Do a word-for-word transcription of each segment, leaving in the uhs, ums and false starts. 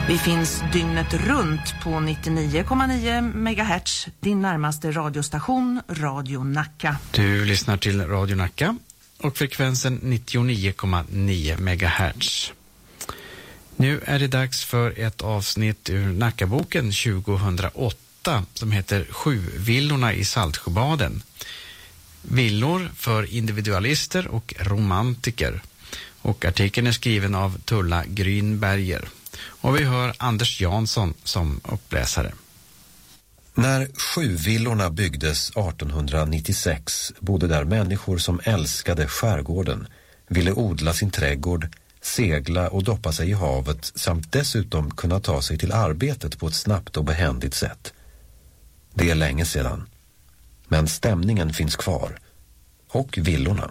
Vi finns dygnet runt på nittionio komma nio megahertz, din närmaste radiostation, Radio Nacka. Du lyssnar till Radio Nacka och frekvensen nittionio komma nio megahertz. Nu är det dags för ett avsnitt ur Nackaboken tjugohundraåtta som heter Sju villorna i Saltsjöbaden. Villor för individualister och romantiker. Och artikeln är skriven av Tulla Grünberger. Och vi hör Anders Jansson som uppläsare. När Sjuvillorna byggdes artonhundranittiosex bodde där människor som älskade skärgården, ville odla sin trädgård, segla och doppa sig i havet samt dessutom kunna ta sig till arbetet på ett snabbt och behändigt sätt. Det är länge sedan. Men stämningen finns kvar. Och villorna.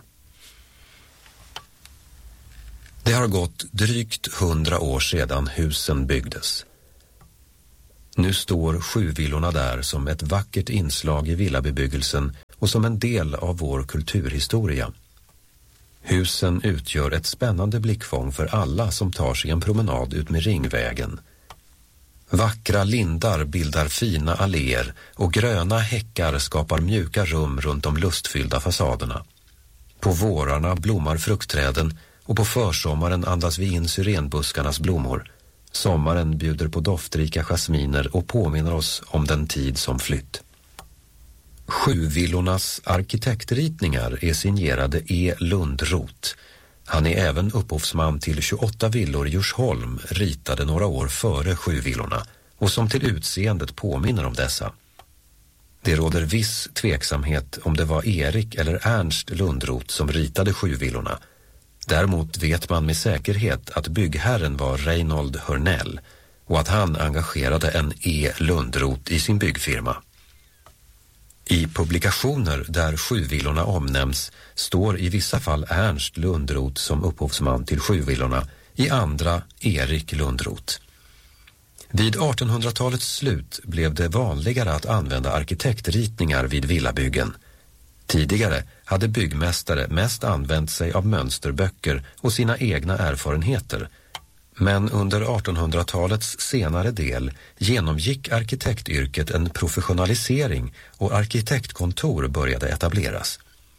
Det har gått drygt hundra år sedan husen byggdes. Nu står Sjuvillorna där som ett vackert inslag i villabebyggelsen och som en del av vår kulturhistoria. Husen utgör ett spännande blickfång för alla som tar sig en promenad ut med Ringvägen. Vackra lindar bildar fina alléer och gröna häckar skapar mjuka rum runt de lustfyllda fasaderna. På vårarna blommar fruktträden och på försommaren andas vi in syrenbuskarnas blommor. Sommaren bjuder på doftrika jasminer och påminner oss om den tid som flytt. Sjuvillornas arkitektritningar är signerade E. Lundroth. Han är även upphovsman till tjugoåtta villor i Djursholm, ritade några år före Sjuvillorna och som till utseendet påminner om dessa. Det råder viss tveksamhet om det var Erik eller Ernst Lundroth som ritade Sjuvillorna. Däremot vet man med säkerhet att byggherren var Reinhold Hörnell och att han engagerade en E. Lundroth i sin byggfirma. I publikationer där Sjuvillorna omnämns står i vissa fall Ernst Lundroth som upphovsman till Sjuvillorna, i andra Erik Lundroth. Vid artonhundratalets slut blev det vanligare att använda arkitektritningar vid villabyggen. Tidigare hade byggmästare mest använt sig av mönsterböcker och sina egna erfarenheter. Men under artonhundratalets senare del genomgick arkitektyrket en professionalisering och arkitektkontor började etableras.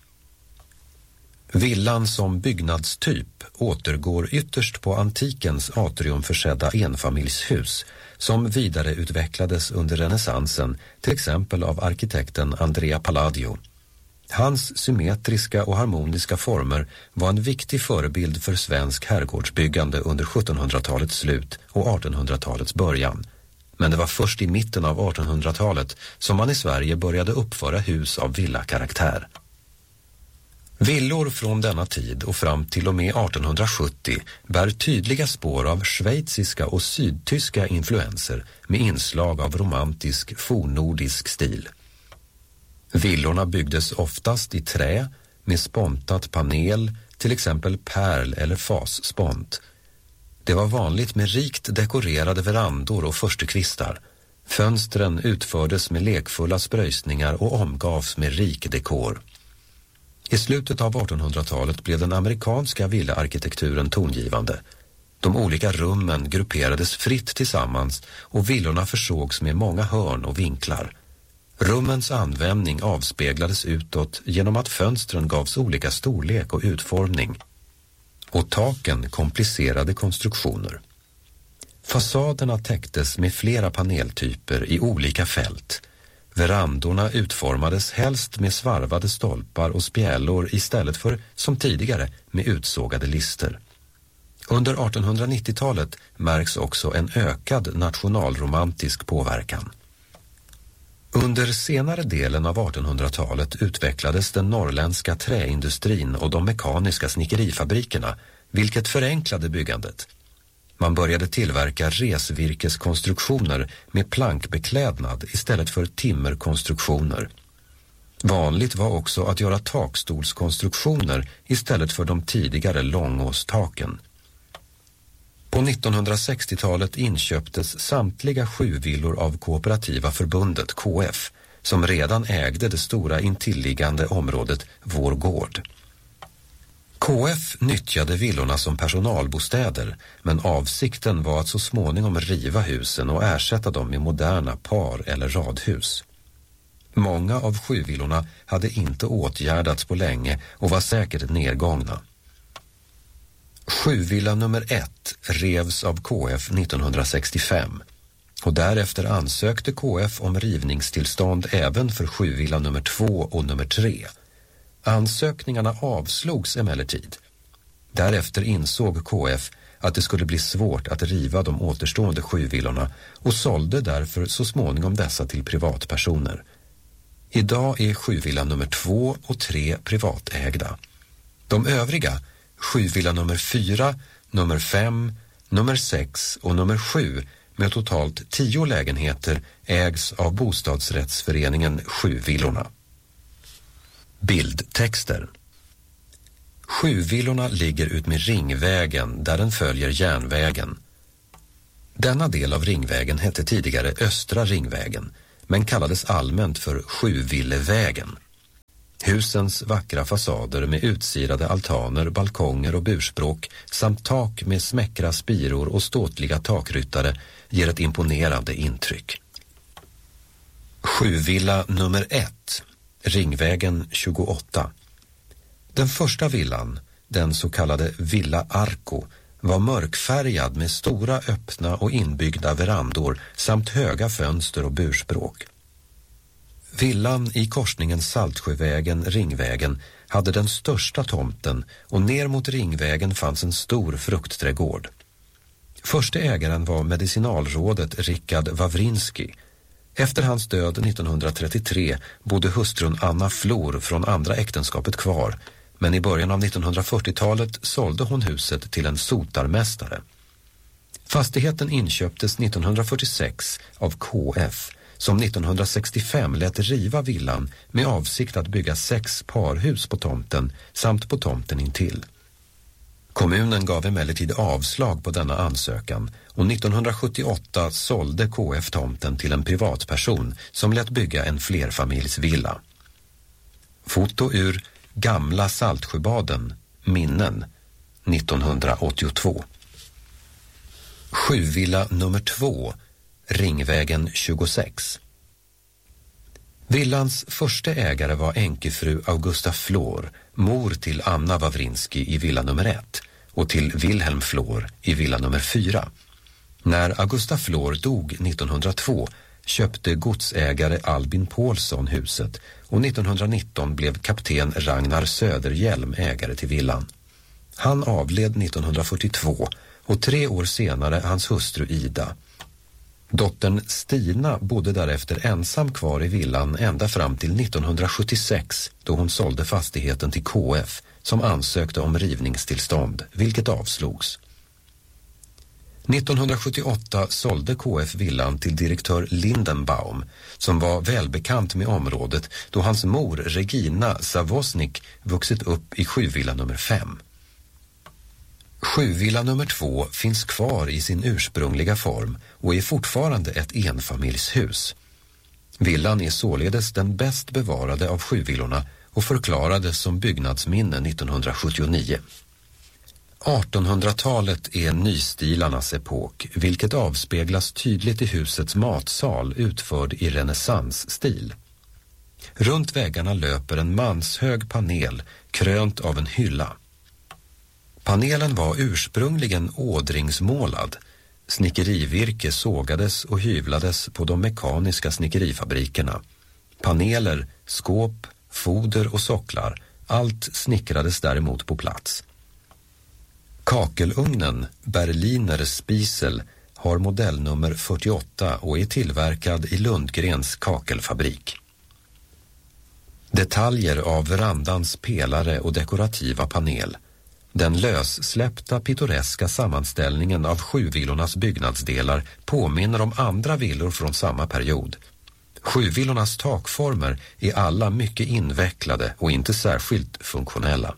Villan som byggnadstyp återgår ytterst på antikens atriumförsedda enfamiljshus som vidareutvecklades under renässansen, till exempel av arkitekten Andrea Palladio. Hans symmetriska och harmoniska former var en viktig förebild för svensk herrgårdsbyggande under sjuttonhundratalets slut och artonhundratalets början. Men det var först i mitten av artonhundratalet som man i Sverige började uppföra hus av villakaraktär. Villor från denna tid och fram till och med artonhundrasjuttio bär tydliga spår av schweiziska och sydtyska influenser med inslag av romantisk fornnordisk stil. Villorna byggdes oftast i trä med spontat panel, till exempel pärl- eller fasspont. Det var vanligt med rikt dekorerade verandor och förstukvistar. Fönstren utfördes med lekfulla spröjsningar och omgavs med rik dekor. I slutet av artonhundratalet blev den amerikanska villaarkitekturen tongivande. De olika rummen grupperades fritt tillsammans och villorna försågs med många hörn och vinklar. Rummens användning avspeglades utåt genom att fönstren gavs olika storlek och utformning. Och taken komplicerade konstruktioner. Fasaderna täcktes med flera paneltyper i olika fält. Verandorna utformades helst med svarvade stolpar och spjälor istället för, som tidigare, med utsågade lister. Under artonhundranittiotalet märks också en ökad nationalromantisk påverkan. Under senare delen av artonhundratalet utvecklades den norrländska träindustrin och de mekaniska snickerifabrikerna, vilket förenklade byggandet. Man började tillverka resvirkeskonstruktioner med plankbeklädnad istället för timmerkonstruktioner. Vanligt var också att göra takstolskonstruktioner istället för de tidigare långåstaken. På nittonhundrasextiotalet inköptes samtliga sjuvillor av Kooperativa förbundet K F, som redan ägde det stora intilliggande området Vår gård. K F nyttjade villorna som personalbostäder, men avsikten var att så småningom riva husen och ersätta dem med moderna par- eller radhus. Många av sjuvillorna hade inte åtgärdats på länge och var säkert nedgångna. Sjuvilla nummer ett revs av K F nittonhundrasextiofem och därefter ansökte K F om rivningstillstånd även för sjuvilla nummer två och nummer tre. Ansökningarna avslogs emellertid. Därefter insåg K F att det skulle bli svårt att riva de återstående sjuvillorna och sålde därför så småningom dessa till privatpersoner. Idag är sjuvilla nummer två och tre privatägda. De övriga, sjuvilla nummer fyra, nummer fem, nummer sex och nummer sju med totalt tio lägenheter ägs av bostadsrättsföreningen Sjuvillorna. Bildtexter. Sjuvillorna ligger ut med Ringvägen där den följer järnvägen. Denna del av Ringvägen hette tidigare Östra Ringvägen men kallades allmänt för Sjuvillevägen. Husens vackra fasader med utsirade altaner, balkonger och burspråk samt tak med smäckra spiror och ståtliga takryttare ger ett imponerande intryck. Sjuvilla nummer ett, Ringvägen tjugoåtta. Den första villan, den så kallade Villa Arco, var mörkfärgad med stora öppna och inbyggda verandor samt höga fönster och burspråk. Villan i korsningen Saltsjövägen-Ringvägen hade den största tomten och ner mot Ringvägen fanns en stor fruktträdgård. Förste ägaren var medicinalrådet Rickard Wawrinski. Efter hans död nittonhundratrettiotre bodde hustrun Anna Flor från andra äktenskapet kvar, men i början av nittonhundrafyrtiotalet sålde hon huset till en sotarmästare. Fastigheten inköptes nittonhundrafyrtiosex av K F, som nittonhundrasextiofem lät riva villan med avsikt att bygga sex parhus på tomten samt på tomten intill. Kommunen gav emellertid avslag på denna ansökan och nittonhundrasjuttioåtta sålde K F tomten till en privatperson som lät bygga en flerfamiljsvilla. Foto ur Gamla Saltsjöbaden, minnen, nittonhundraåttiotvå. Sjuvilla nummer två, Ringvägen tjugosex. Villans första ägare var enkefru Augusta Flor, mor till Anna Wawrinski i villa nummer ett och till Wilhelm Flor i villa nummer fyra. När Augusta Flor dog nittonhundratvå köpte godsägare Albin Paulsson huset och nittonhundranitton blev kapten Ragnar Söderhjelm ägare till villan. Han avled nittonhundrafyrtiotvå och tre år senare hans hustru Ida. Dottern Stina bodde därefter ensam kvar i villan ända fram till nittonhundrasjuttiosex då hon sålde fastigheten till K F som ansökte om rivningstillstånd, vilket avslogs. nittonhundrasjuttioåtta sålde K F villan till direktör Lindenbaum som var välbekant med området då hans mor Regina Savosnik vuxit upp i sjuvilla nummer fem. Sjuvilla nummer två finns kvar i sin ursprungliga form och är fortfarande ett enfamiljshus. Villan är således den bäst bevarade av sjuvillorna och förklarades som byggnadsminne nittonhundrasjuttionio. artonhundratalet är nystilarnas epok, vilket avspeglas tydligt i husets matsal utförd i renässansstil. Runt väggarna löper en manshög panel krönt av en hylla. Panelen var ursprungligen ådringsmålad. Snickerivirke sågades och hyvlades på de mekaniska snickerifabrikerna. Paneler, skåp, foder och socklar, allt snickrades däremot på plats. Kakelugnen, Berliner Spiesel, har modellnummer fyrtioåtta och är tillverkad i Lundgrens kakelfabrik. Detaljer av verandans pelare och dekorativa panel. Den lössläppta pittoreska sammanställningen av sjuvillornas byggnadsdelar påminner om andra villor från samma period. Sjuvillornas takformer är alla mycket invecklade och inte särskilt funktionella.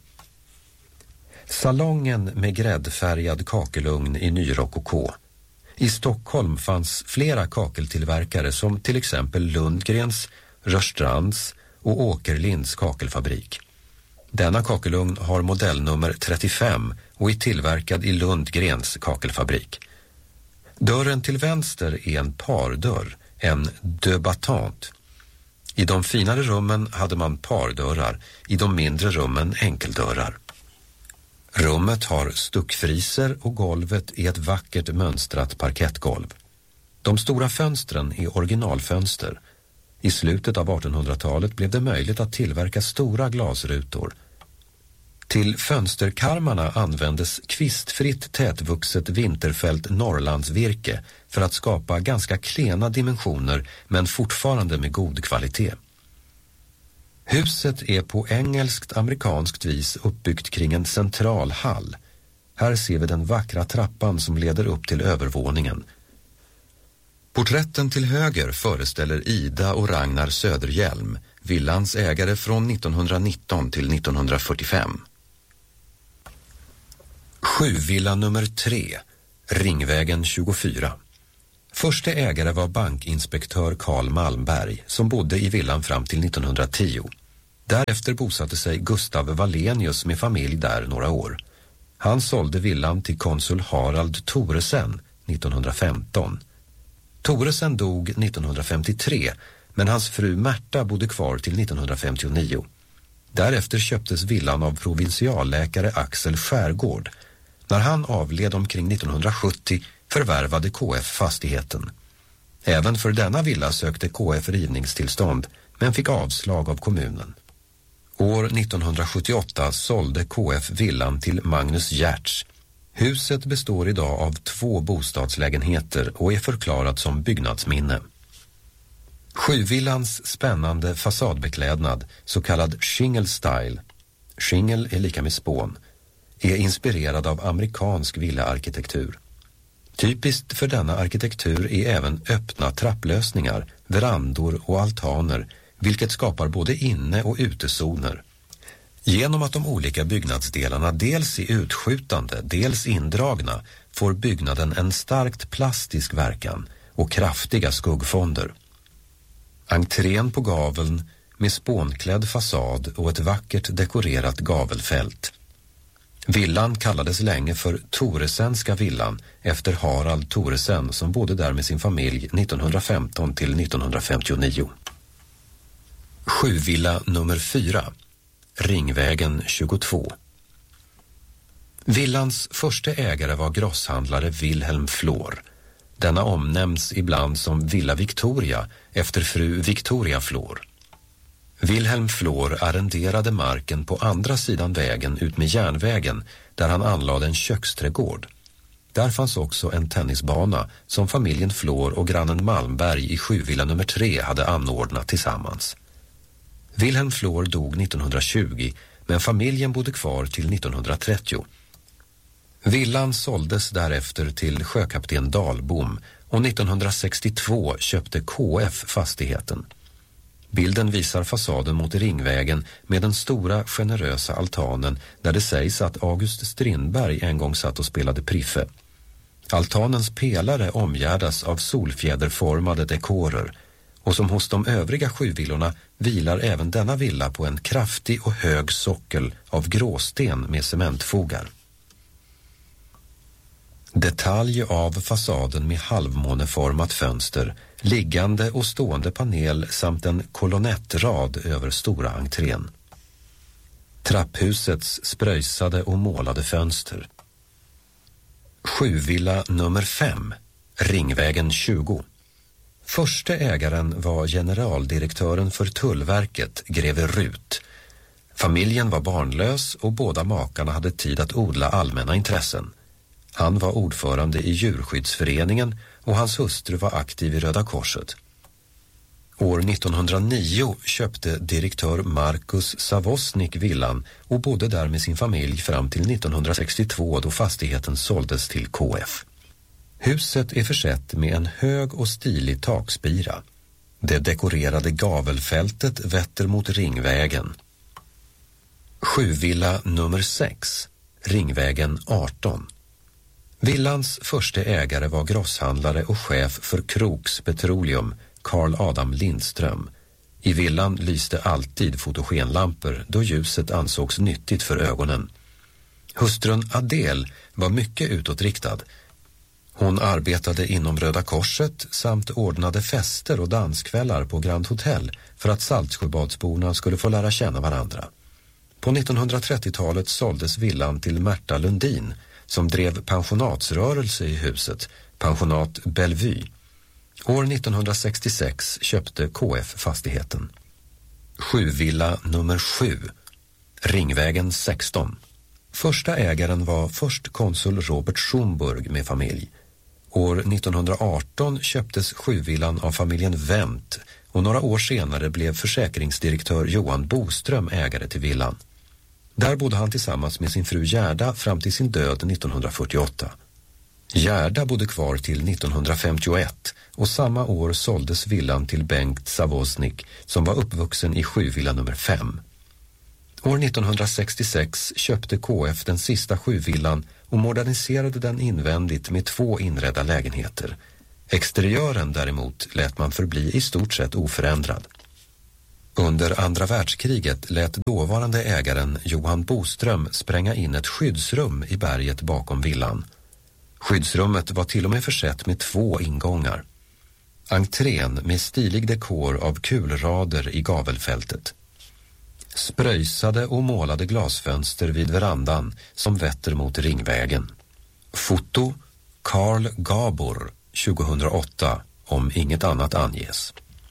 Salongen med gräddfärgad kakelugn i nyrokoko. I Stockholm fanns flera kakeltillverkare som till exempel Lundgrens, Rörstrands och Åkerlinds kakelfabrik. Denna kakelugn har modellnummer trettiofem och är tillverkad i Lundgrens kakelfabrik. Dörren till vänster är en pardörr, en deux battants. I de finare rummen hade man pardörrar, i de mindre rummen enkeldörrar. Rummet har stuckfriser och golvet är ett vackert mönstrat parkettgolv. De stora fönstren är originalfönster. I slutet av artonhundratalet blev det möjligt att tillverka stora glasrutor. Till fönsterkarmarna användes kvistfritt tätvuxet vinterfält Norrlandsvirke för att skapa ganska klena dimensioner men fortfarande med god kvalitet. Huset är på engelskt-amerikanskt vis uppbyggt kring en central hall. Här ser vi den vackra trappan som leder upp till övervåningen. Porträtten till höger föreställer Ida och Ragnar Söderhjelm, villans ägare från nittonhundranitton till nittonhundrafyrtiofem. Sjuvilla nummer tre, Ringvägen tjugofyra. Första ägare var bankinspektör Carl Malmberg som bodde i villan fram till nittonhundratio. Därefter bosatte sig Gustav Wallenius med familj där några år. Han sålde villan till konsul Harald Thoresen nittonhundrafemton. Thoresen dog nittonhundrafemtiotre, men hans fru Märta bodde kvar till nittonhundrafemtionio. Därefter köptes villan av provinsialläkare Axel Skärgård. När han avled omkring nittonhundrasjuttio förvärvade K F fastigheten. Även för denna villa sökte K F rivningstillstånd, men fick avslag av kommunen. År nittonhundrasjuttioåtta sålde K F villan till Magnus Gertz. Huset består idag av två bostadslägenheter och är förklarat som byggnadsminne. Sjuvillans spännande fasadbeklädnad, så kallad shingle style, shingle är lika med spån, är inspirerad av amerikansk villaarkitektur. Typiskt för denna arkitektur är även öppna trapplösningar, verandor och altaner, vilket skapar både inne- och utezoner. Genom att de olika byggnadsdelarna dels är utskjutande, dels indragna, får byggnaden en starkt plastisk verkan och kraftiga skuggfonder. Entrén på gaveln med spånklädd fasad och ett vackert dekorerat gavelfält. Villan kallades länge för Thoresenska villan efter Harald Thoresen som bodde där med sin familj nittonhundrafemton till nittonhundrafemtionio. Sjuvilla nummer fyra, Ringvägen tjugotvå. Villans första ägare var grosshandlare Wilhelm Flor. Denna omnämns ibland som Villa Victoria efter fru Victoria Flor. Wilhelm Flor arrenderade marken på andra sidan vägen ut med järnvägen där han anlade en köksträdgård. Där fanns också en tennisbana som familjen Flor och grannen Malmberg i Sjuvilla nummer tre hade anordnat tillsammans. Wilhelm Flor dog nittonhundratjugo, men familjen bodde kvar till nittonhundratrettio. Villan såldes därefter till sjökapten Dahlbom och nittonhundrasextiotvå köpte K F fastigheten. Bilden visar fasaden mot Ringvägen med den stora generösa altanen där det sägs att August Strindberg en gång satt och spelade priffe. Altanens pelare omgärdas av solfjäderformade dekorer och som hos de övriga sjuvillorna vilar även denna villa på en kraftig och hög sockel av gråsten med cementfogar. Detalj av fasaden med halvmåneformat fönster, liggande och stående panel samt en kolonnettrad över stora entrén. Trapphusets spröjsade och målade fönster. Sjuvilla nummer fem, Ringvägen tjugo. Första ägaren var generaldirektören för Tullverket, greve Rut. Familjen var barnlös och båda makarna hade tid att odla allmänna intressen. Han var ordförande i djurskyddsföreningen och hans hustru var aktiv i Röda Korset. År nittonhundranio köpte direktör Markus Savosnik villan och bodde där med sin familj fram till nittonhundrasextiotvå då fastigheten såldes till K F. Huset är försett med en hög och stilig takspira. Det dekorerade gavelfältet vetter mot Ringvägen. Sjuvilla nummer sex, Ringvägen arton. Villans första ägare var grosshandlare och chef för Kroks Petroleum, Carl Adam Lindström. I villan lyste alltid fotogenlampor då ljuset ansågs nyttigt för ögonen. Hustrun Adele var mycket utåtriktad. Hon arbetade inom Röda Korset samt ordnade fester och danskvällar på Grand Hotel för att Saltsjöbadsborna skulle få lära känna varandra. På nittonhundratrettiotalet såldes villan till Märta Lundin som drev pensionatsrörelse i huset, pensionat Bellevue. År nittonhundrasextiosex köpte K F fastigheten. Sjuvilla nummer sju, Ringvägen sexton. Första ägaren var först konsul Robert Schomburg med familj. År nittonhundraarton köptes Sjuvillan av familjen Wendt och några år senare blev försäkringsdirektör Johan Boström ägare till villan. Där bodde han tillsammans med sin fru Gerda fram till sin död nittonhundrafyrtioåtta. Gerda bodde kvar till nittonhundrafemtioett och samma år såldes villan till Bengt Savosnik som var uppvuxen i Sjuvilla nummer fem. År nittonhundrasextiosex köpte K F den sista Sjuvillan och moderniserade den invändigt med två inredda lägenheter. Exteriören däremot lät man förbli i stort sett oförändrad. Under andra världskriget lät dåvarande ägaren Johan Boström spränga in ett skyddsrum i berget bakom villan. Skyddsrummet var till och med försett med två ingångar. Entrén med stilig dekor av kulrader i gavelfältet. Spröjsade och målade glasfönster vid verandan som vetter mot Ringvägen. Foto Carl Gabor tjugohundraåtta, om inget annat anges.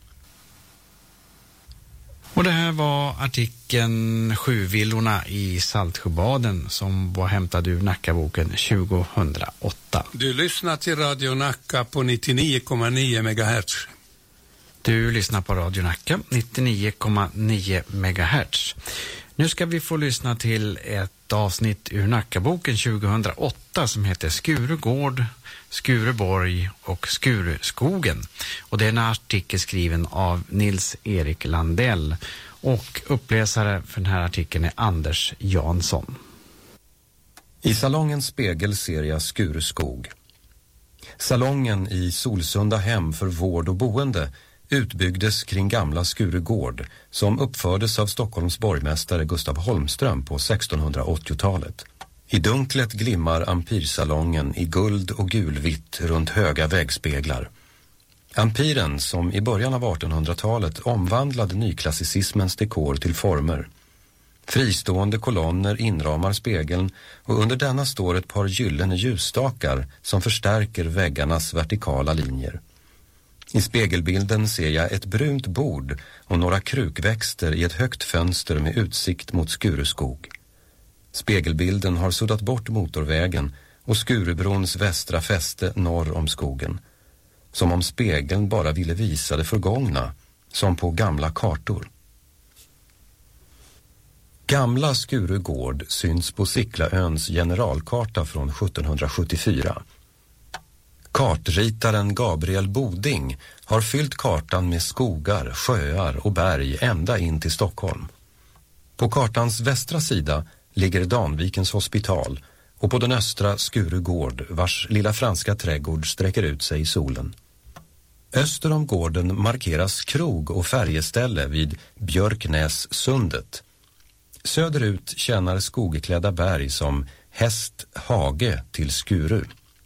Och det här var artikeln Sjuvillorna i Saltsjöbaden som var hämtad ur Nackaboken tjugohundraåtta. Du lyssnar till Radio Nacka på nittionio komma nio megahertz. Du lyssnar på Radio Nacka nittionio komma nio megahertz. Nu ska vi få lyssna till ett avsnitt ur Nackaboken tjugohundraåtta som heter Skurugård, Skureborg och Skureskogen. Och det är en artikel skriven av Nils-Erik Landell och uppläsare för den här artikeln är Anders Jansson. I salongens spegel ser jag Skureskog. Salongen i Solsunda hem för vård och boende utbyggdes kring gamla Skuregård som uppfördes av Stockholms borgmästare Gustav Holmström på sextonhundraåttiotalet. I dunklet glimmar ampirsalongen i guld och gulvitt runt höga väggspeglar. Ampiren som i början av artonhundratalet omvandlade nyklassicismens dekor till former. Fristående kolonner inramar spegeln och under denna står ett par gyllene ljusstakar som förstärker väggarnas vertikala linjer. I spegelbilden ser jag ett brunt bord och några krukväxter i ett högt fönster med utsikt mot Skureskog. Spegelbilden har suddat bort motorvägen och Skurebrons västra fäste norr om skogen. Som om spegeln bara ville visa det förgångna, som på gamla kartor. Gamla Skuregård syns på Sicklaöns generalkarta från sjuttonhundrasjuttiofyra. Kartritaren Gabriel Boding har fyllt kartan med skogar, sjöar och berg ända in till Stockholm. På kartans västra sida ligger Danvikens hospital och på den östra Skuregård vars lilla franska trädgård sträcker ut sig i solen. Öster om gården markeras krog och färjeställe vid Björknässundet. Söderut tjänar skogklädda berg som Häst Hage till Skuru.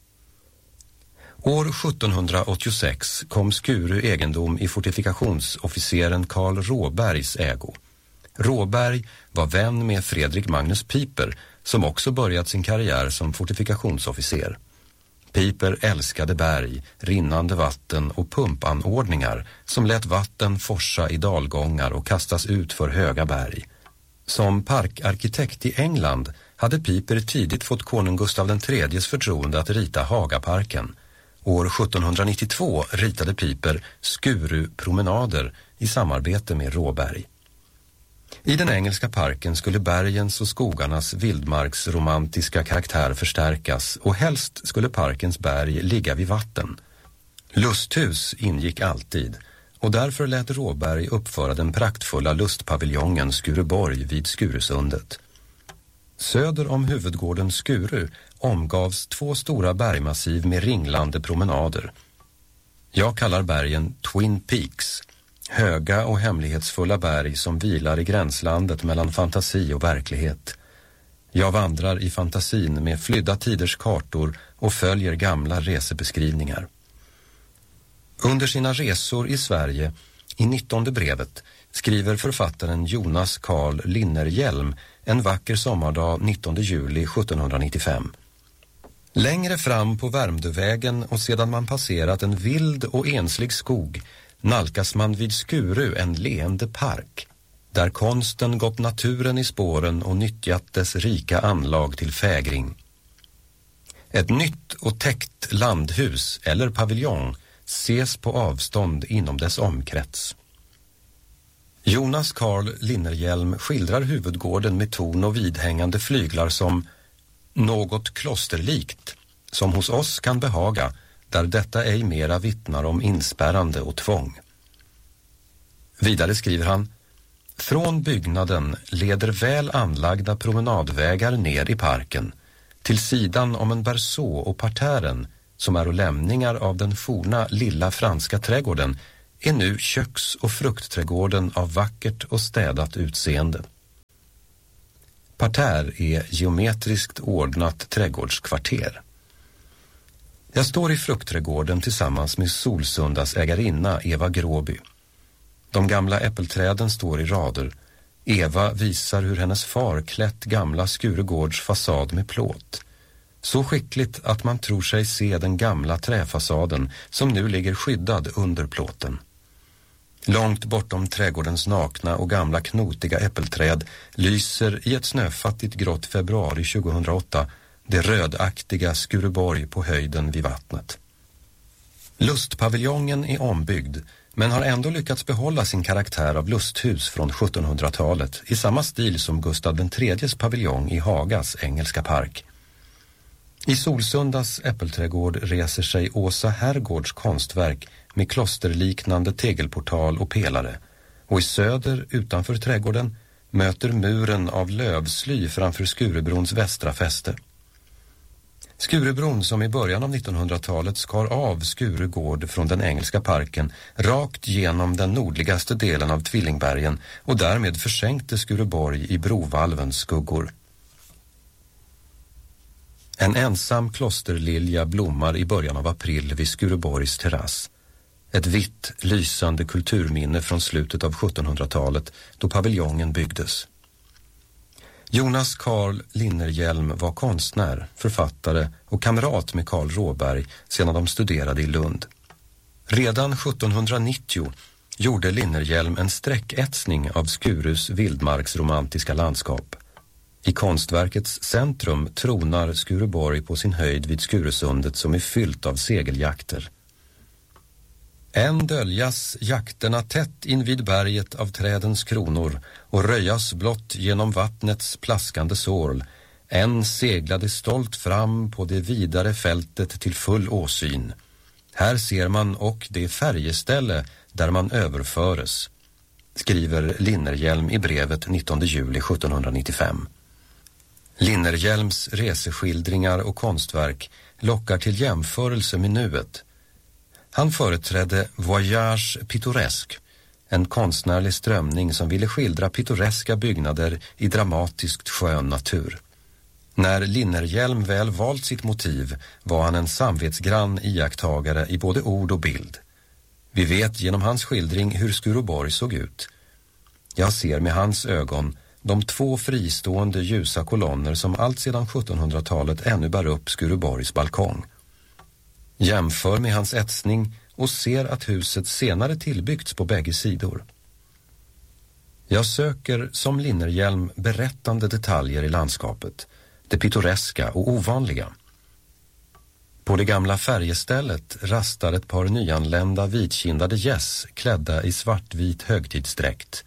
År sjuttonhundraåttiosex kom Skuru egendom i fortifikationsofficeren Karl Råbergs ägo. Råberg var vän med Fredrik Magnus Piper som också börjat sin karriär som fortifikationsofficer. Piper älskade berg, rinnande vatten och pumpanordningar som lät vatten forsa i dalgångar och kastas ut för höga berg. Som parkarkitekt i England hade Piper tidigt fått konung Gustav den tredjes förtroende att rita Hagaparken. År sjuttonhundranittiotvå ritade Piper Skurupromenader i samarbete med Råberg. I den engelska parken skulle bergens och skogarnas vildmarksromantiska karaktär förstärkas och helst skulle parkens berg ligga vid vatten. Lusthus ingick alltid och därför lät Råberg uppföra den praktfulla lustpaviljongen Skureborg vid Skuresundet. Söder om huvudgården Skuru omgavs två stora bergmassiv med ringlande promenader. Jag kallar bergen Twin Peaks, Höga och hemlighetsfulla berg som vilar i gränslandet mellan fantasi och verklighet. Jag vandrar i fantasin med flydda tiders kartor och följer gamla resebeskrivningar. Under sina resor i Sverige, i nittonde brevet, skriver författaren Jonas Carl Linnerhjelm en vacker sommardag nittonde juli sjuttonhundranittiofem. Längre fram på Värmdövägen och sedan man passerat en vild och enslig skog nalkas man vid Skuru en leende park, där konsten gått naturen i spåren och nyttjat dess rika anlag till fägring. Ett nytt och täckt landhus eller paviljong ses på avstånd inom dess omkrets. Jonas Carl Linnerhjelm skildrar huvudgården med torn och vidhängande flyglar som något klosterlikt, som hos oss kan behaga, där detta ej mera vittnar om inspärrande och tvång. Vidare skriver han: från byggnaden leder väl anlagda promenadvägar ner i parken, till sidan om en berså och partären, som är lämningar av den forna lilla franska trädgården, är nu köks- och fruktträdgården av vackert och städat utseende. Parterre är geometriskt ordnat trädgårdskvarter. Jag står i fruktträdgården tillsammans med Solsundas ägarinna Eva Gråby. De gamla äppelträden står i rader. Eva visar hur hennes far klätt gamla Skuregårds fasad med plåt. Så skickligt att man tror sig se den gamla träfasaden som nu ligger skyddad under plåten. Långt bortom trädgårdens nakna och gamla knotiga äppelträd lyser i ett snöfattigt grått februari tjugohundraåtta det rödaktiga Skureborg på höjden vid vattnet. Lustpaviljongen är ombyggd, men har ändå lyckats behålla sin karaktär av lusthus från sjuttonhundratalet i samma stil som Gustav den tredjes paviljong i Hagas engelska park. I Solsundas äppelträdgård reser sig Åsa Herrgårds konstverk med klosterliknande tegelportal och pelare, och i söder utanför trädgården möter muren av lövsly framför Skurebrons västra fäste. Skurebron, som i början av nittonhundratalet skar av Skuregård från den engelska parken rakt genom den nordligaste delen av Tvillingbergen och därmed försänkte Skureborg i brovalvens skuggor. En ensam klosterlilja blommar i början av april vid Skureborgs terrass. Ett vitt, lysande kulturminne från slutet av sjuttonhundratalet då paviljongen byggdes. Jonas Carl Linnerhjelm var konstnär, författare och kamrat med Carl Råberg sedan de studerade i Lund. Redan sjuttonhundranittio gjorde Linnerhjelm en sträcketsning av Skurus vildmarksromantiska landskap. I konstverkets centrum tronar Skureborg på sin höjd vid Skuresundet som är fyllt av segeljakter. Än döljas jakterna tätt invid berget av trädens kronor och röjas blott genom vattnets plaskande sål. Än seglade stolt fram på det vidare fältet till full åsyn. Här ser man och det färjeställe där man överföres, skriver Linnerhjelm i brevet nittonde juli sjuttonhundranittiofem. Linnerhjelms reseskildringar och konstverk lockar till jämförelse med nuet. Han företrädde voyage pittoresque, en konstnärlig strömning som ville skildra pittoreska byggnader i dramatiskt skön natur. När Linnerhjelm väl valt sitt motiv var han en samvetsgrann iakttagare i både ord och bild. Vi vet genom hans skildring hur Skureborg såg ut. Jag ser med hans ögon de två fristående ljusa kolonner som allt sedan sjuttonhundratalet ännu bär upp Skureborgs balkong. Jämför med hans etsning och ser att huset senare tillbyggts på bägge sidor. Jag söker som Linnerhjelm berättande detaljer i landskapet, det pittoreska och ovanliga. På det gamla färjestället rastar ett par nyanlända vitkindade gäss klädda i svartvit högtidsdräkt.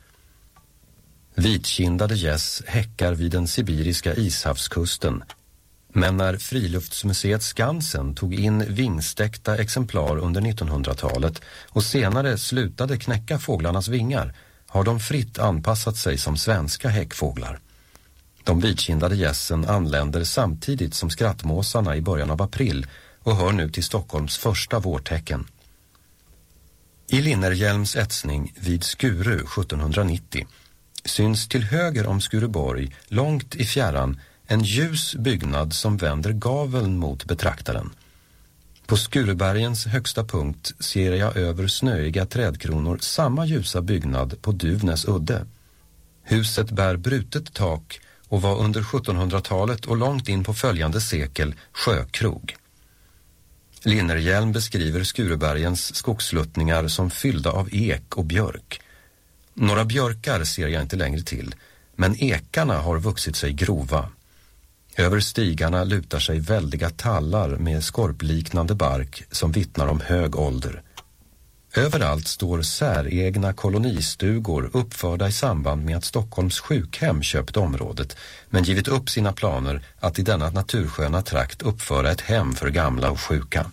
Vitkindade gäss häckar vid den sibiriska ishavskusten. Men när Friluftsmuseet Skansen tog in vingstäckta exemplar under nittonhundratalet och senare slutade knäcka fåglarnas vingar har de fritt anpassat sig som svenska häckfåglar. De vitkindade gässen anländer samtidigt som skrattmåsarna i början av april och hör nu till Stockholms första vårtecken. I Linnerhjelms etsning vid Skuru sjuttonhundranittio syns till höger om Skureborg, långt i fjärran, en ljus byggnad som vänder gaveln mot betraktaren. På Skurebergens högsta punkt ser jag över snöiga trädkronor samma ljusa byggnad på Duvnäs udde. Huset bär brutet tak och var under sjuttonhundratalet och långt in på följande sekel sjökrog. Linnerhjelm beskriver Skurebergens skogssluttningar som fyllda av ek och björk. Några björkar ser jag inte längre till, men ekarna har vuxit sig grova. Över stigarna lutar sig väldiga tallar med skorpliknande bark som vittnar om hög ålder. Överallt står säregna kolonistugor uppförda i samband med att Stockholms sjukhem köpt området, men givit upp sina planer att i denna natursköna trakt uppföra ett hem för gamla och sjuka.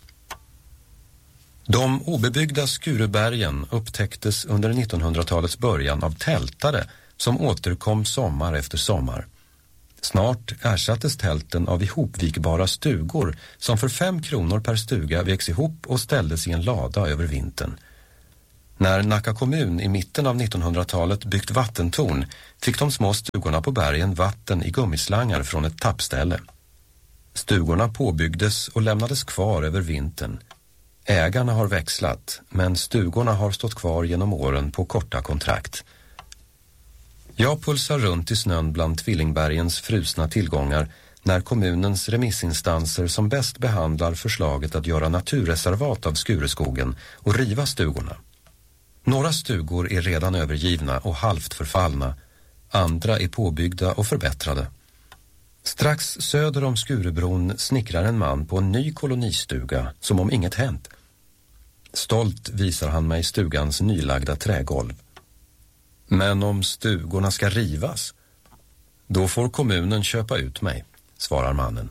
De obebyggda Skurebergen upptäcktes under nittonhundratalets början av tältare som återkom sommar efter sommar. Snart ersattes tälten av ihopvikbara stugor som för fem kronor per stuga vägs ihop och ställdes i en lada över vintern. När Nacka kommun i mitten av nittonhundratalet byggt vattentorn fick de små stugorna på bergen vatten i gummislangar från ett tappställe. Stugorna påbyggdes och lämnades kvar över vintern. Ägarna har växlat, men stugorna har stått kvar genom åren på korta kontrakt. Jag pulsar runt i snön bland Tvillingbergens frusna tillgångar när kommunens remissinstanser som bäst behandlar förslaget att göra naturreservat av Skureskogen och riva stugorna. Några stugor är redan övergivna och halvt förfallna, andra är påbyggda och förbättrade. Strax söder om Skurebron snickrar en man på en ny kolonistuga som om inget hänt. Stolt visar han mig stugans nylagda trägolv. Men om stugorna ska rivas, då får kommunen köpa ut mig, svarar mannen.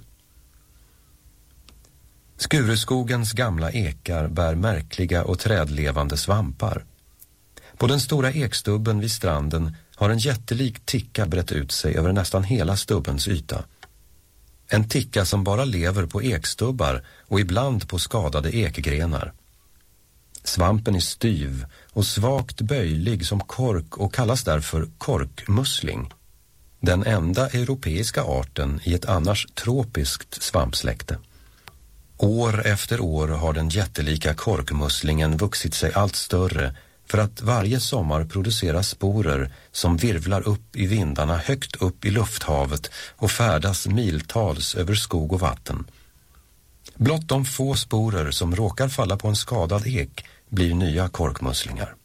Skureskogens gamla ekar bär märkliga och trädlevande svampar. På den stora ekstubben vid stranden har en jättelik ticka brett ut sig över nästan hela stubbens yta. En ticka som bara lever på ekstubbar och ibland på skadade ekgrenar. Svampen är styv och svagt böjlig som kork och kallas därför korkmussling. Den enda europeiska arten i ett annars tropiskt svampsläkte. År efter år har den jättelika korkmusslingen vuxit sig allt större för att varje sommar producera sporer som virvlar upp i vindarna högt upp i lufthavet och färdas miltals över skog och vatten. Blott de få sporer som råkar falla på en skadad ek blir nya korkmusslingar.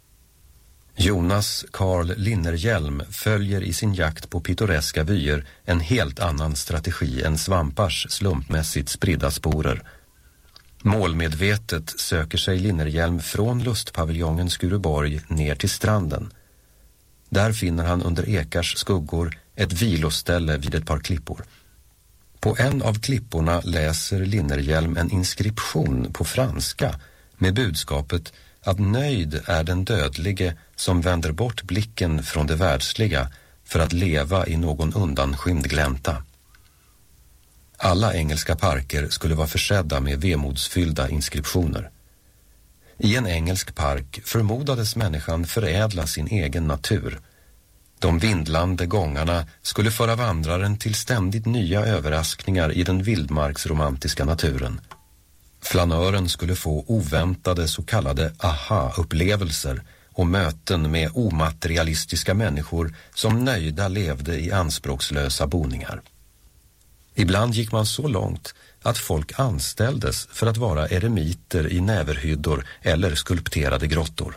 Jonas Carl Linnerhjelm följer i sin jakt på pittoreska vyer en helt annan strategi än svampars slumpmässigt spridda sporer. Målmedvetet söker sig Linnerhjelm från lustpaviljongen Skureborg ner till stranden. Där finner han under ekars skuggor ett viloställe vid ett par klippor. På en av klipporna läser Linnerhjelm en inskription på franska med budskapet att nöjd är den dödlige som vänder bort blicken från det världsliga för att leva i någon undanskymd glänta. Alla engelska parker skulle vara försedda med vemodsfyllda inskriptioner. I en engelsk park förmodades människan förädla sin egen natur. De vindlande gångarna skulle föra vandraren till ständigt nya överraskningar i den vildmarksromantiska naturen. Flanören skulle få oväntade så kallade aha-upplevelser och möten med omaterialistiska människor som nöjda levde i anspråkslösa boningar. Ibland gick man så långt att folk anställdes för att vara eremiter i näverhyddor eller skulpterade grottor.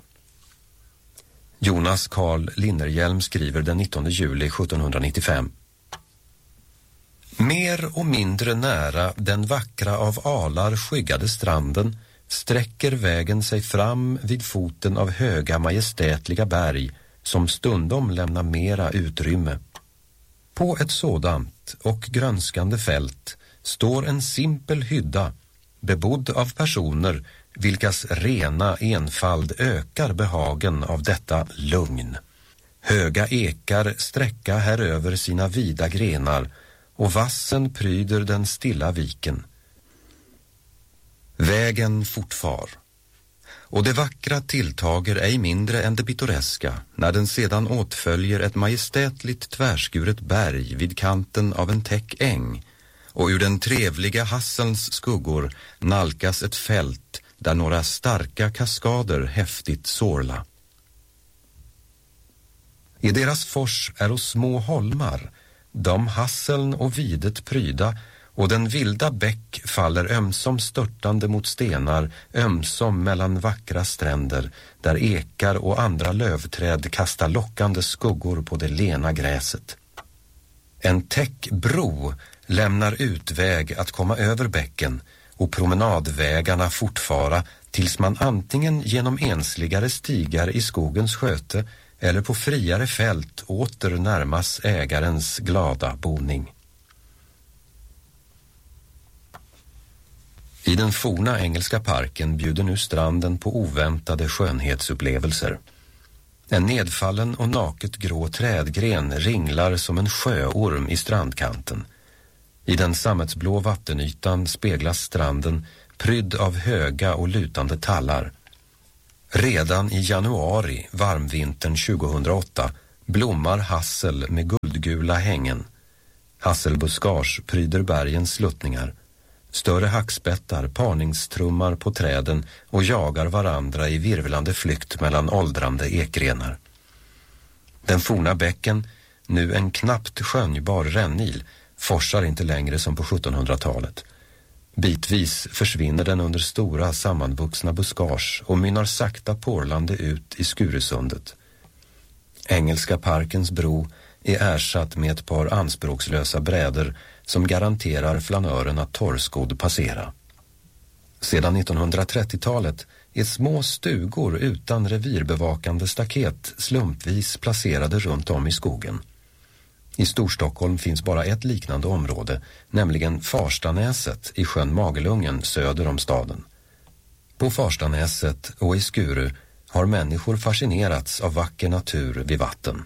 Jonas Carl Linnerhjelm skriver den nittonde juli sjuttonhundranittiofem. Mer och mindre nära den vackra av alar skyggade stranden sträcker vägen sig fram vid foten av höga majestätliga berg som stundom lämnar mera utrymme. På ett sådant och grönskande fält står en simpel hydda bebodd av personer vilkas rena enfald ökar behagen av detta lugn. Höga ekar sträcka här över sina vida grenar och vassen pryder den stilla viken. Vägen fortfar. och det vackra tilltager ej mindre än det pittoreska när den sedan åtföljer ett majestätligt tvärskuret berg vid kanten av en täck äng, och ur den trevliga hasselns skuggor nalkas ett fält där några starka kaskader häftigt sorla. I deras fors är och små holmar, de hasseln och videt pryda, och den vilda bäck faller ömsom störtande mot stenar, ömsom mellan vackra stränder, där ekar och andra lövträd kastar lockande skuggor på det lena gräset. En täck bro lämnar utväg att komma över bäcken, och promenadvägarna fortfara tills man antingen genom ensligare stigar i skogens sköte eller på friare fält åter närmas ägarens glada boning. I den forna engelska parken bjuder nu stranden på oväntade skönhetsupplevelser. En nedfallen och naket grå trädgren ringlar som en sjöorm i strandkanten. I den sammetsblå vattenytan speglas stranden prydd av höga och lutande tallar. Redan i januari, varmvintern tjugohundraåtta, blommar hassel med guldgula hängen. Hasselbuskage pryder bergens sluttningar. Större hackspettar parningstrummar på träden och jagar varandra i virvlande flykt mellan åldrande ekgrenar. Den forna bäcken, nu en knappt skönjbar rännil, forsar inte längre som på sjuttonhundratalet. Bitvis försvinner den under stora sammanvuxna buskage och mynnar sakta porlande ut i Skuresundet. Engelska parkens bro är ersatt med ett par anspråkslösa brädor som garanterar flanören att torrskodd passera. Sedan nittonhundratrettiotalet är små stugor utan revirbevakande staket slumpvis placerade runt om i skogen. I Storstockholm finns bara ett liknande område, nämligen Farstanäset i sjön Magelungen söder om staden. På Farstanäset och i Skuru har människor fascinerats av vacker natur vid vatten.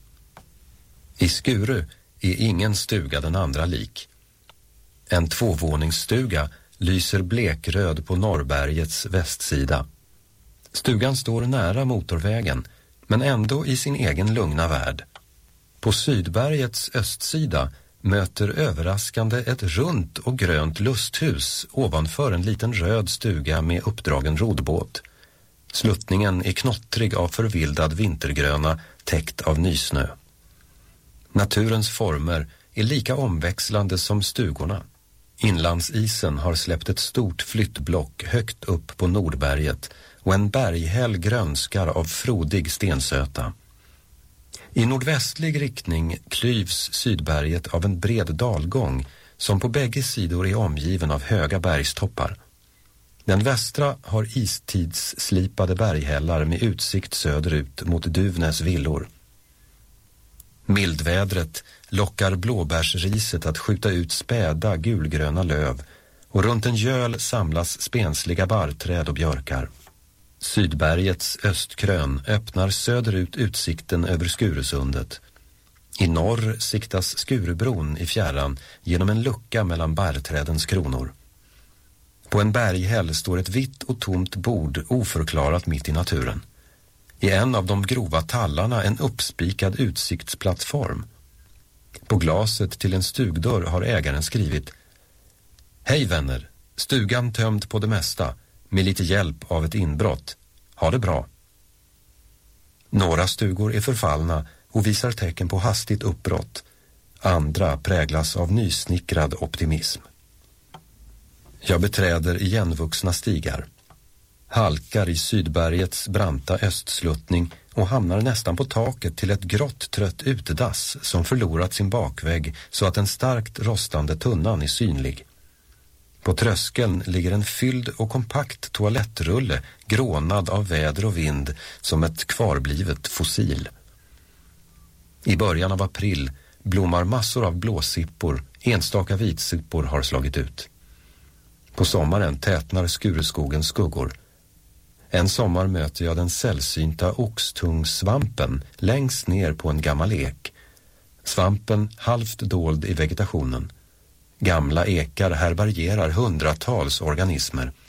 I Skuru är ingen stuga den andra lik. En tvåvåningsstuga lyser blekröd på Norrbergets västsida. Stugan står nära motorvägen, men ändå i sin egen lugna värld. På Sydbergets östsida möter överraskande ett runt och grönt lusthus ovanför en liten röd stuga med uppdragen rodbåt. Sluttningen är knottrig av förvildad vintergröna täckt av nysnö. Naturens former är lika omväxlande som stugorna. Inlandsisen har släppt ett stort flyttblock högt upp på Nordberget och en berghäll grönskar av frodig stensöta. I nordvästlig riktning klyvs Sydberget av en bred dalgång som på bägge sidor är omgiven av höga bergstoppar. Den västra har istidsslipade berghällar med utsikt söderut mot Duvnäs villor. Mildvädret lockar blåbärsriset att skjuta ut späda gulgröna löv, och runt en göl samlas spensliga barrträd och björkar. Sydbergets östkrön öppnar söderut utsikten över Skuresundet. I norr siktas Skurubron i fjärran genom en lucka mellan barrträdens kronor. På en berghäll står ett vitt och tomt bord oförklarat mitt i naturen. I en av de grova tallarna en uppspikad utsiktsplattform. På glaset till en stugdörr har ägaren skrivit: Hej vänner, stugan tömd på det mesta, med lite hjälp av ett inbrott. Ha det bra. Några stugor är förfallna och visar tecken på hastigt uppbrott. Andra präglas av nysnickrad optimism. Jag beträder igenvuxna stigar. Halkar i Sydbergets branta östsluttning och hamnar nästan på taket till ett grått trött utedass som förlorat sin bakvägg så att den starkt rostande tunnan är synlig. På tröskeln ligger en fylld och kompakt toalettrulle grånad av väder och vind som ett kvarblivet fossil. I början av april blommar massor av blåsippor, enstaka vitsippor har slagit ut. På sommaren tätnar Skureskogens skuggor. En sommar möter jag den sällsynta oxtungsvampen längst ner på en gammal ek. Svampen halvt dold i vegetationen. Gamla ekar härbärgerar hundratals organismer.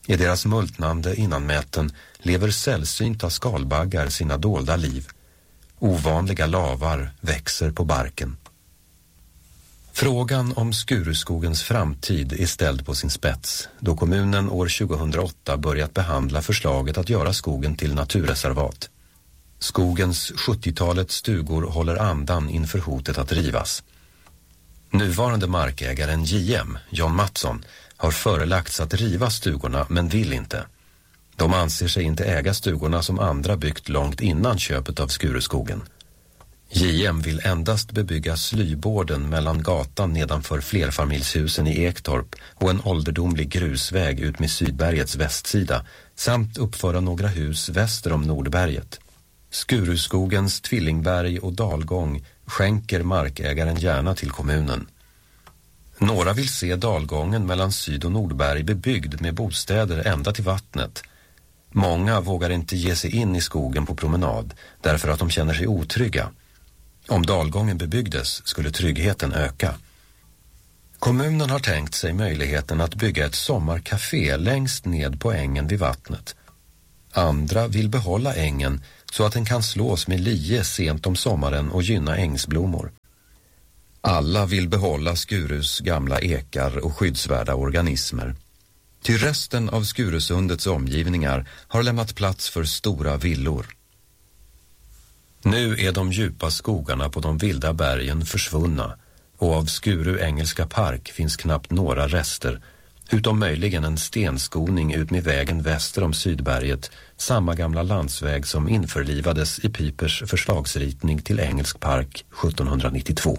I deras multnande innanmäten lever sällsynta skalbaggar sina dolda liv. Ovanliga lavar växer på barken. Frågan om Skuruskogens framtid är ställd på sin spets då kommunen år tjugohundraåtta börjat behandla förslaget att göra skogen till naturreservat. Skogens sjuttiotalet stugor håller andan inför hotet att rivas. Nuvarande markägaren J M, John Mattsson, har förelagts att riva stugorna men vill inte. De anser sig inte äga stugorna som andra byggt långt innan köpet av Skuruskogen. J M vill endast bebygga slyborden mellan gatan nedanför flerfamiljshusen i Ektorp och en ålderdomlig grusväg ut med Sydbergets västsida samt uppföra några hus väster om Nordberget. Skuruskogens tvillingberg och dalgång skänker markägaren gärna till kommunen. Några vill se dalgången mellan Syd- och Nordberg bebyggd med bostäder ända till vattnet. Många vågar inte ge sig in i skogen på promenad därför att de känner sig otrygga. Om dalgången bebyggdes skulle tryggheten öka. Kommunen har tänkt sig möjligheten att bygga ett sommarcafé längst ned på ängen vid vattnet. Andra vill behålla ängen så att den kan slås med lie sent om sommaren och gynna ängsblommor. Alla vill behålla Skurus gamla ekar och skyddsvärda organismer. Till resten av Skurusundets omgivningar har lämnat plats för stora villor. Nu är de djupa skogarna på de vilda bergen försvunna och av Skuru engelska park finns knappt några rester, utom möjligen en stenskoning ut med vägen väster om Sydberget, samma gamla landsväg som införlivades i Pipers förslagsritning till engelsk park sjuttonhundranittiotvå.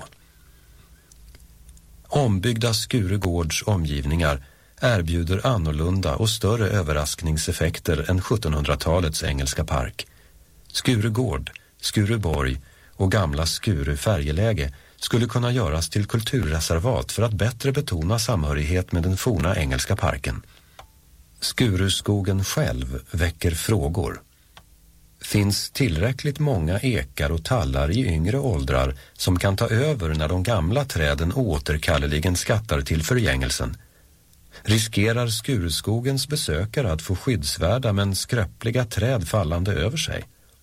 Ombyggda Skurugårds omgivningar erbjuder annorlunda och större överraskningseffekter än sjuttonhundratalets engelska park. Skurugård, Skuruborg och gamla Skuru färjeläge skulle kunna göras till kulturreservat för att bättre betona samhörighet med den forna engelska parken. Skuruskogen själv väcker frågor. Finns tillräckligt många ekar och tallar i yngre åldrar som kan ta över när de gamla träden återkalleligen skattar till förgängelsen? Riskerar Skuruskogens besökare att få skyddsvärda men skröpliga träd fallande över sig?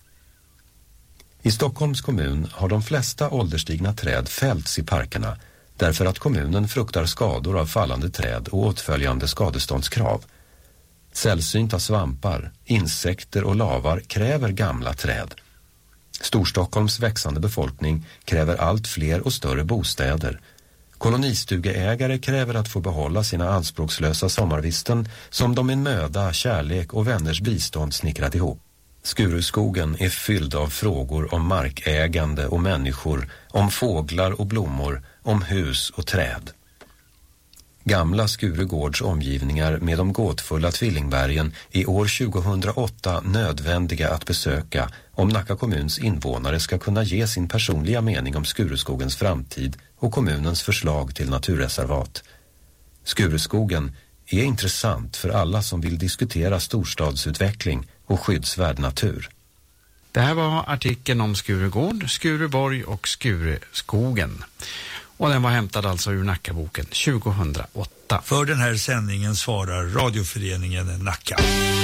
I Stockholms kommun har de flesta ålderstigna träd fällts i parkerna därför att kommunen fruktar skador av fallande träd och åtföljande skadeståndskrav. Sällsynta svampar, insekter och lavar kräver gamla träd. Storstockholms växande befolkning kräver allt fler och större bostäder. Kolonistugeägare kräver att få behålla sina anspråkslösa sommarvisten som de med möda, kärlek och vänners bistånd snickrat ihop. Skuruskogen är fylld av frågor om markägande och människor, om fåglar och blommor, om hus och träd. Gamla Skurugårds omgivningar med de gåtfulla tvillingbergen är år tjugohundraåtta nödvändiga att besöka om Nacka kommuns invånare ska kunna ge sin personliga mening om Skuruskogens framtid och kommunens förslag till naturreservat. Skuruskogen är intressant för alla som vill diskutera storstadsutveckling och skyddsvärd natur. Det här var artikeln om Skurugård, Skuruborg och Skuruskogen. Och den var hämtad alltså ur Nackaboken tjugohundraåtta. För den här sändningen svarar radioföreningen Nacka.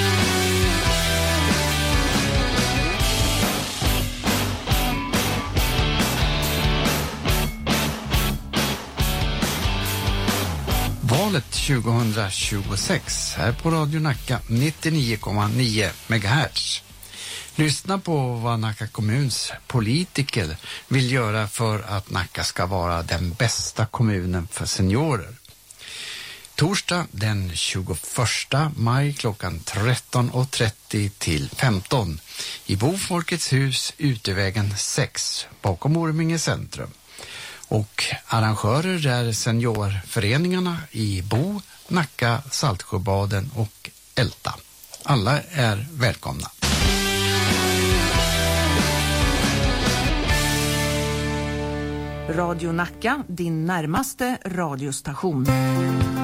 Valet tjugohundratjugosex här på Radio Nacka nittionio komma nio megahertz. Lyssna på vad Nacka kommuns politiker vill göra för att Nacka ska vara den bästa kommunen för seniorer. Torsdag den tjugoförsta maj klockan tretton och trettio till femton i Bofolkets hus Utevägen sex bakom Orminge centrum. Och arrangörer är seniorföreningarna i Bo, Nacka, Saltsjöbaden och Älta. Alla är välkomna. Radio Nacka, din närmaste radiostation.